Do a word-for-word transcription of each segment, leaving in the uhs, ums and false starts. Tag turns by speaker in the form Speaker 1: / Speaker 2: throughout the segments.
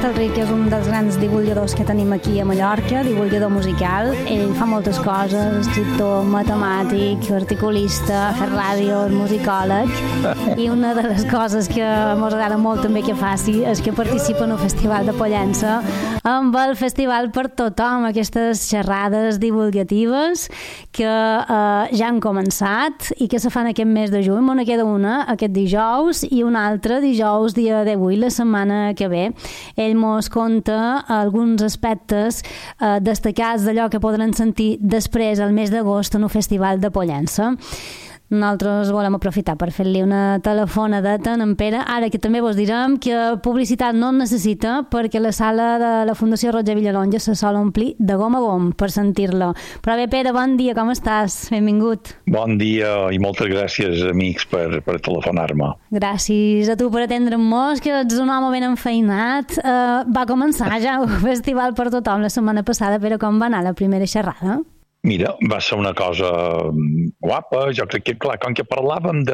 Speaker 1: Estelric és un dels grans divulgadors que tenim aquí a Mallorca, divulgador musical. Ell fa moltes coses, escriptor, matemàtic, articulista, fa ràdio, musicòleg, i una de les coses que ens agrada molt també que faci és que participa en un festival de Pollença amb el Festival per Tothom, aquestes xerrades divulgatives que eh, ja han començat i que se fan aquest mes de juny. Me queda una aquest dijous i una altra dijous dia divuit, la setmana que ve. Ell mos conta alguns aspectes eh, destacats d'allò que podran sentir després al mes d'agost en un festival de Pollença. Nosaltres volem aprofitar per fer-li una telefonadeta a en Pere, ara que també vos direm que publicitat no en necessita perquè la sala de la Fundació Roger Villalonga se sol omplir de gom a gom per sentir-lo. Però bé, Pere, bon dia, com estàs? Benvingut.
Speaker 2: Bon dia i moltes gràcies, amics, per, per telefonar-me.
Speaker 1: Gràcies a tu per atendre'm-nos, que ets un home ben enfeinat. Uh, va començar ja el Festival per Tothom la setmana passada, però com va anar la primera xerrada?
Speaker 2: Mira, va ser una cosa guapa. Jo crec que, clar, com que parlàvem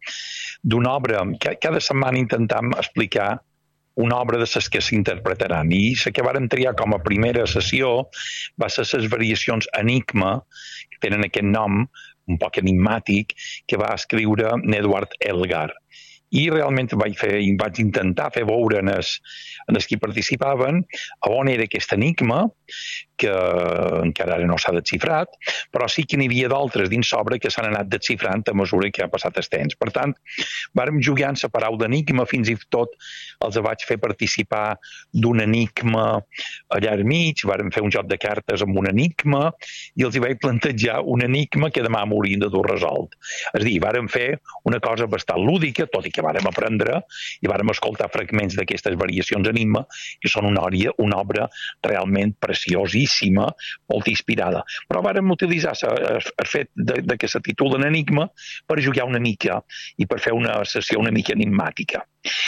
Speaker 2: d'una obra, que cada setmana intentam explicar una obra de les que s'interpretaran. I la que vàrem triar com a primera sessió va ser les variacions Enigma, que tenen aquest nom un poc enigmàtic, que va escriure Edward Elgar. I realment vaig, fer, vaig intentar fer veure en els, en els que participaven a on era aquest enigma, que encara ara no s'ha desxifrat, però sí que n'hi havia d'altres dins l'obra que s'han anat desxifrant a mesura que ha passat el temps. Per tant, vàrem jugar en la paraula enigma, fins i tot els vaig fer participar d'un enigma allà al mig, vàrem fer un joc de cartes amb un enigma i els hi vaig plantejar un enigma que demà m'haurien de dur resolt. És a dir, vàrem fer una cosa bastant lúdica, tot i que vàrem aprendre i vàrem escoltar fragments d'aquestes variacions enigma, que són una, una obra realment preciosíssima, molt inspirada. Però vàrem utilitzar el fet de, de que se titulen Enigma per jugar una mica i per fer una sessió una mica enigmàtica.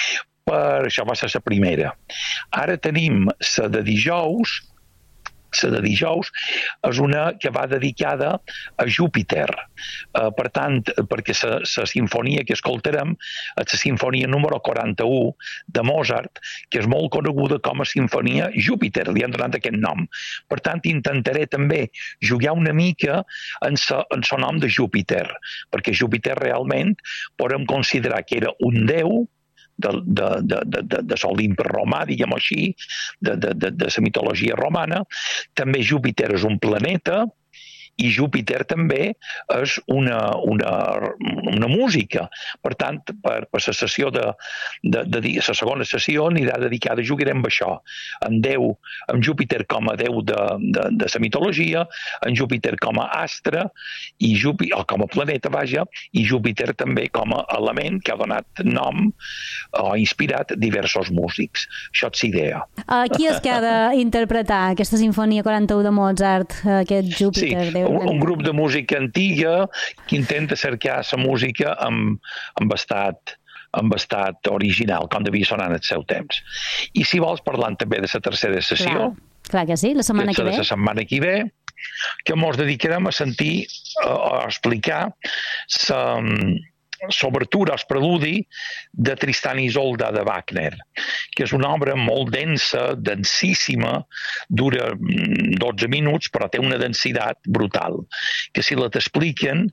Speaker 2: Per això va ser la primera. Ara tenim la de dijous. La de dijous és una que va dedicada a Júpiter. Uh, per tant, perquè la sinfonia que escoltarem és la sinfonia número quaranta-u de Mozart, que és molt coneguda com a sinfonia Júpiter, li han donat aquest nom. Per tant, intentaré també jugar una mica en el nom de Júpiter, perquè Júpiter realment podem considerar que era un déu de, de, de, de, de, de l'Olimp romà, diguem així, de, de, de, de la mitologia romana. També Júpiter és un planeta i Júpiter també és una, una, una música. Per tant, per, per la sessió de, de, de, de la segona sessió anirà dedicada, jugarem amb això, en Déu, amb Júpiter com a déu de, de, de la mitologia, en Júpiter com a astre, i Júpiter, o com a planeta, vaja, i Júpiter també com a element que ha donat nom o inspirat diversos músics. Això és l'idea.
Speaker 1: Uh, qui és que ha d'interpretar aquesta sinfonia quaranta-u de Mozart, aquest Júpiter?
Speaker 2: Sí, un, un grup de música antiga que intenta cercar la música amb, amb estat amb estat original, com devia sonar en el seu temps. I si vols, parlant també de la tercera sessió,
Speaker 1: clar, clar que sí, la setmana que ve,
Speaker 2: la setmana que ve, que ens dedicarem a sentir, a explicar la l'obertura, el preludi de Tristan i Isolda de Wagner, que és una obra molt densa, densíssima, dura dotze minuts, però té una densitat brutal, que si la t'expliquen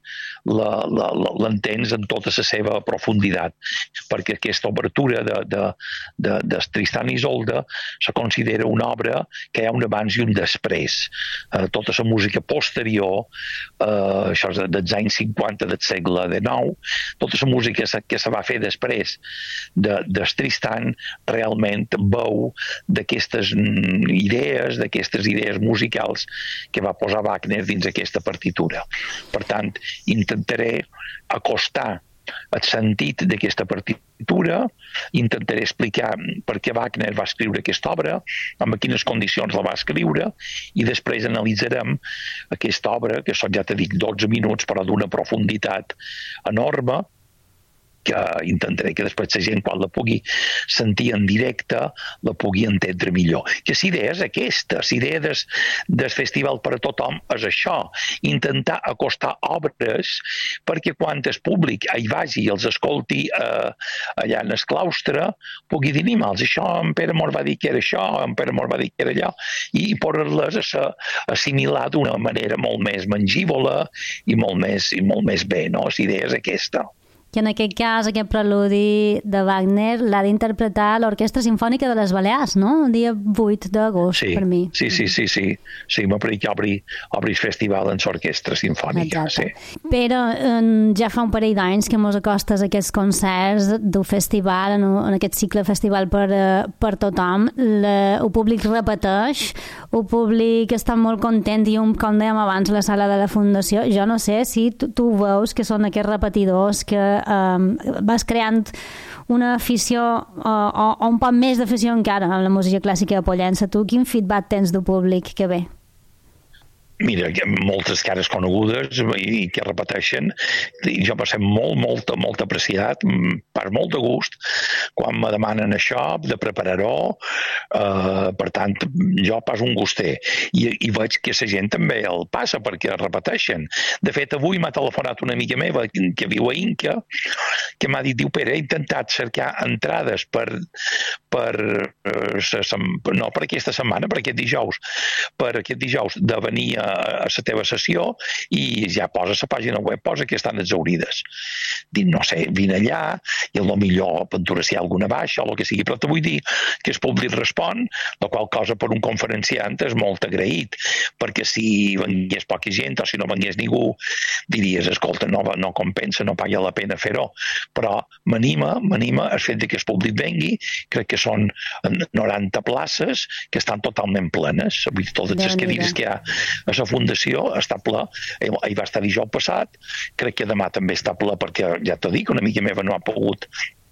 Speaker 2: l'entens en tota la seva profunditat, perquè aquesta obertura de, de, de, de Tristan i Isolda se considera una obra que hi ha un abans i un després. Eh, tota la música posterior, eh, això és dels anys cinquanta del segle dinou, tota la música que se va fer després de, de Tristan realment veu d'aquestes idees, d'aquestes idees musicals que va posar Wagner dins aquesta partitura. Per tant, intentaré acostar el sentit d'aquesta partitura, intentaré explicar per què Wagner va escriure aquesta obra, amb quines condicions la va escriure, i després analitzarem aquesta obra, que són, ja t'he dit, dotze minuts, però d'una profunditat enorme, que intentaré que després la gent, quan la pugui sentir en directe, la pugui entendre millor. Que la idea és aquesta, la idea des, del Festival per a Tothom és això, intentar acostar obres perquè quan el públic hi vagi i els escolti eh, allà en el claustre, pugui dir, animals, això en Pere mos va dir que era això, en Pere mos va dir que era allò, i poder-les assimilar d'una manera molt més mengívola i molt més, i molt més bé, no? La idea és aquesta.
Speaker 1: Que en aquest cas, aquest preludi de Wagner l'ha d'interpretar l'Orquestra Simfònica de les Balears, no? El dia vuit d'agost,
Speaker 2: sí,
Speaker 1: per mi.
Speaker 2: Sí, sí, sí, sí. Sí, m'ha predicat obrir, obrir festival en l'Orquestra Simfònica,
Speaker 1: Exacte.
Speaker 2: sí.
Speaker 1: Però en, ja fa un parell d'anys que mos acostes a aquests concerts del festival, en, en aquest cicle festival per, per tothom. La, el públic repeteix, el públic està molt content i, un, com dèiem abans, la sala de la Fundació, jo no sé si tu, tu veus que són aquests repetidors que Um, vas creant una afició uh, o, o un poc més d'afició encara en la música clàssica de Pollença. Tu quin feedback tens del públic que ve?
Speaker 2: Mira, moltes cares conegudes i que repeteixen, i jo va ser molt, molt, molt apreciat, per molt de gust, quan me demanen això, de preparar-ho, eh, per tant, jo pas un guster, i, i veig que la gent també el passa, perquè repeteixen. De fet, avui m'ha telefonat una amiga meva, que viu a Inca, que m'ha dit, diu, Pere, he intentat cercar entrades per, per, eh, no per aquesta setmana, per aquest dijous, per aquest dijous de venir a a la teva sessió i ja posa la pàgina web, posa que estan exaurides. Dic, no sé, vine allà i a lo millor aventura si hi ha alguna baixa o el que sigui, però te vull dir que el públic respon, la qual cosa per un conferenciant és molt agraït, perquè si vengués poca gent o si no vengués ningú, diries, escolta, no, no compensa, no paga la pena fer-ho, però m'anima, m'anima el fet que el públic vengui, crec que són noranta places que estan totalment plenes, vull dir, totes les cadires que hi ha a la Fundació està ple, hi va estar dijous passat, crec que demà també està ple perquè, ja t'ho dic, una mica meva no ha pogut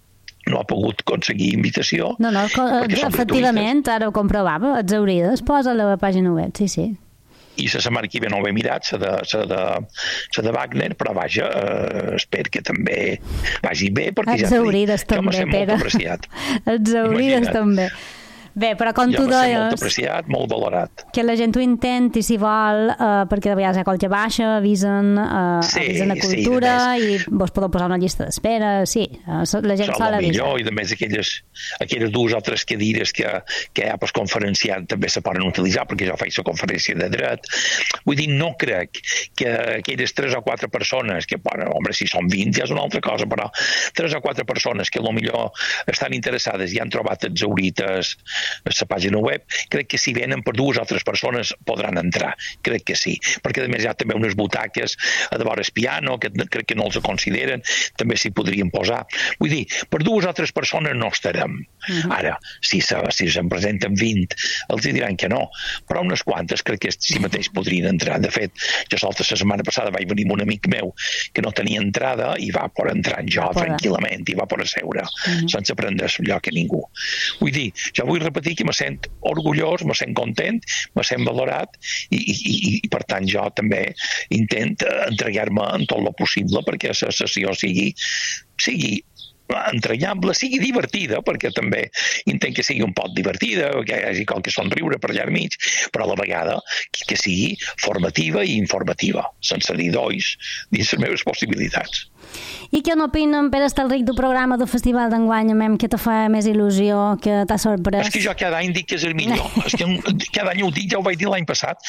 Speaker 2: no ha pogut aconseguir invitació.
Speaker 1: No, no, efectivament, ara ho comprovava, exaurides, posa a la pàgina web, sí, sí.
Speaker 2: I la setmana que ve no ho he mirat, la de, la de, la de Wagner, però vaja, eh, espero que també vagi bé, perquè
Speaker 1: exaurides
Speaker 2: ja t'ho dic, que m'ha
Speaker 1: també,
Speaker 2: set molt apreciat.
Speaker 1: Exaurides també. Bé, però com tu deies...
Speaker 2: Ja va ser molt apreciat, molt valorat.
Speaker 1: Que la gent ho intenti, si vol, eh, perquè de vegades hi ha qualque baixa, avisen, eh,
Speaker 2: sí,
Speaker 1: avisen a Cultura sí, i vos podeu posar una llista d'espera, sí, eh, la gent sol avisar.
Speaker 2: I a més aquelles, aquelles dues o tres cadires que, que hi ha per conferenciar també se poden utilitzar, perquè jo faig la conferència de dret. Vull dir, no crec que aquelles tres o quatre persones, que, bueno, home, si són vint ja és una altra cosa, però tres o quatre persones que potser estan interessades i han trobat exaurites a la pàgina web, crec que si venen per dues o tres persones podran entrar, crec que sí, perquè a més hi ha també unes butaques a de vora el piano, que crec que no els consideren, també s'hi podrien posar. Vull dir, per dues o tres persones no estarem. Uh-huh. Ara, si se'n si se'n presenten vint, els diran que no, però unes quantes crec que si mateix podrien entrar. De fet, jo solta la setmana passada vaig venir amb un amic meu que no tenia entrada i va poder entrar jo Poder. tranquil·lament i va poder seure, uh-huh. sense prendre lloc a ningú. Vull dir, jo vull repetir que me sent orgullós, me sent content, me sent valorat i, i, i per tant jo també intent entregar-me en tot el possible perquè la sessió sigui, sigui entranyable, sigui divertida, perquè també intent que sigui un poc divertida, que hi hagi qualque somriure per allà al mig, però a la vegada que, que sigui formativa i informativa, sense dir dois dins les meves possibilitats.
Speaker 1: I què n'opinen, Pere Estalric, del programa del Festival d'enguany, amb què te fa més il·lusió, que t'ha sorprès?
Speaker 2: És que jo cada any dic que és el millor. És que cada any ho dic, ja ho vaig dir l'any passat.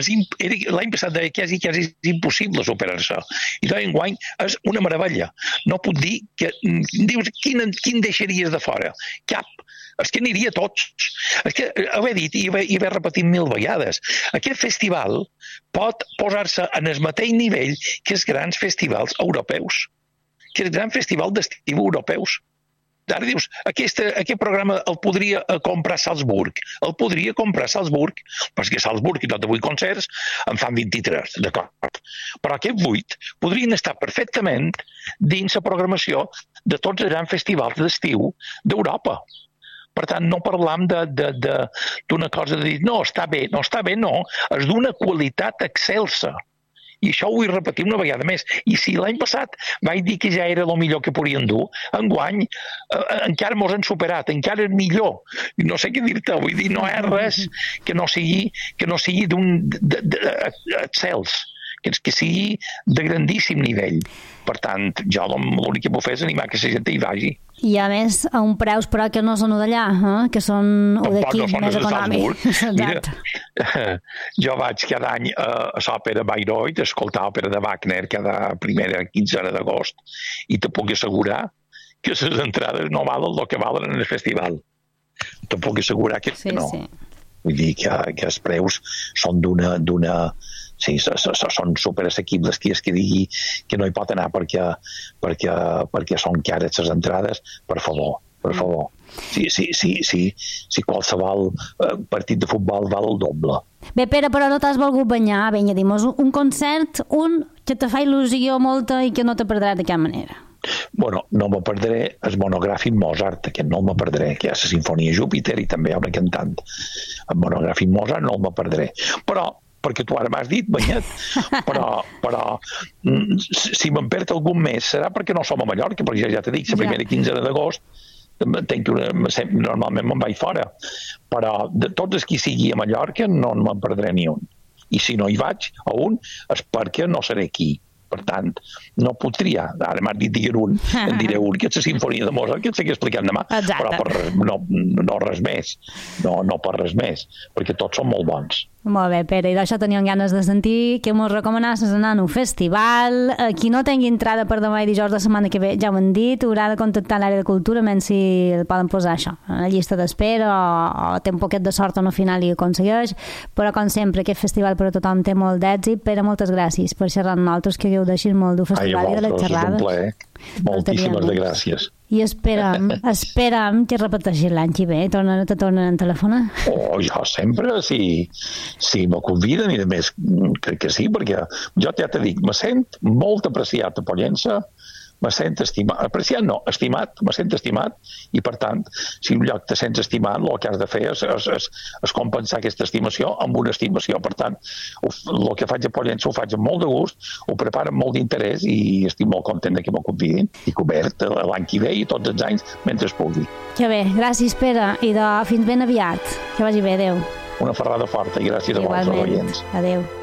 Speaker 2: L'any passat deia que és, que és impossible superar-se. I l'enguany és una meravella. No puc dir que... Dius, quin, quin deixaries de fora? Cap. És que aniria tots. És que haver dit i haver, i haver repetit mil vegades. Aquest festival pot posar-se en el mateix nivell que els grans festivals europeus, que el gran festival d'estiu europeus. Ara dius, aquesta, aquest programa el podria comprar Salzburg, el podria comprar Salzburg, perquè Salzburg i tot de vuit concerts en fan vint-i-tres, d'acord. Però aquests vuit podrien estar perfectament dins la programació de tots els grans festivals d'estiu d'Europa. Per tant, no parlam d'una cosa de dir, no, està bé, no està bé, no, és d'una qualitat excelsa. I això ho vull repetir una vegada més. I si l'any passat vaig dir que ja era el millor que podien dur, enguany eh, encara mos han superat, encara és millor. No sé què dir-te, vull dir, no hi ha res que no sigui, que no sigui d'un excels, que, que sigui de grandíssim nivell. Per tant, jo l'únic que puc fer és animar que la gent hi vagi.
Speaker 1: I a més, a un preus però que no són d'allà, eh? Que són o d'aquí,
Speaker 2: no
Speaker 1: més econòmics.
Speaker 2: Mira, jo vaig cada any a, a l'òpera Bayreuth, a escoltar òpera de Wagner cada primera quinzena d'agost, i te puc assegurar que les entrades no valen el que valen en el festival. Te puc assegurar que, sí, que no. Sí. Vull dir que, que els preus són d'una... d'una sí, són superassequibles, qui és que digui que no hi pot anar perquè, perquè, perquè són cares les entrades, per favor, per favor. Sí, sí, sí, sí, sí qualsevol partit de futbol val el doble.
Speaker 1: Bé, Pere, però no t'has volgut banyar, vinga, dimos, un concert, un que te fa il·lusió molta i que no te perdràs de cap manera.
Speaker 2: Bueno, no me perdré el monogràfic Mozart, aquest no me perdré, que hi ha la Sinfonia Júpiter i també hi ha una cantant. El monogràfic Mozart no me perdré. Però, perquè tu ara m'has dit, banyat, però, però si me'n perd algun mes serà perquè no som a Mallorca, perquè ja, ja t'he dit, la primera quinzena d'agost tenc una, normalment me'n vaig fora. Però de tots els qui sigui a Mallorca no me'n perdré ni un. I si no hi vaig a un és perquè no seré aquí. Per tant, no puc triar. Ara m'has dit dir un, en diré un, que és la Sinfonia de Mozart, que et seguir explicant demà.
Speaker 1: Exacte.
Speaker 2: Però per res, no, no res més. No, no per res més, perquè tots són molt bons.
Speaker 1: Molt bé, Pere, i d'això teníem ganes de sentir que mos recomanasses anar a un festival. Qui no tingui entrada per demà i dijous de setmana que ve, ja ho han dit, haurà de contactar l'àrea de cultura, menys si el poden posar això, a la llista d'espera, o, o té un poquet de sort en el final i ho aconsegueix, però com sempre aquest festival per a tothom té molt d'èxit. Pere, moltes gràcies per xerrar amb nosaltres, que hagueu deixat molt d'un festival. Ai, i de les xerrades.
Speaker 2: És un plaer. Moltíssimes de gràcies.
Speaker 1: I esperam, esperam que repeteixi l'any que ve, tornen, te tornen a telefonar.
Speaker 2: Oh, jo sempre, si, si me conviden, i a més crec que sí, perquè jo ja t'he dit, me sent molt apreciat a Pollença, me sent estimat, apreciat no, estimat, me sent estimat, i per tant, si un lloc te sents estimat, el que has de fer és, és, és, és compensar aquesta estimació amb una estimació. Per tant, el que faig a Pollença ho faig amb molt de gust, ho preparo amb molt d'interès i estic molt content que m'ho convidin, i cobert l'any que ve i tots els anys mentre es pugui.
Speaker 1: Que bé, gràcies, Pere, i de fins ben aviat. Que vagi bé, adeu.
Speaker 2: Una ferrada forta i gràcies a vosaltres, oients.
Speaker 1: Adeu.